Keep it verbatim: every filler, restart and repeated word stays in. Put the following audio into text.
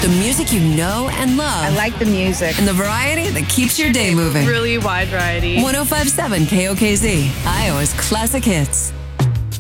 The music you know and love. I like the music. And the variety that keeps your day moving. Really wide variety. one oh five point seven K O K Z, Iowa's classic hits.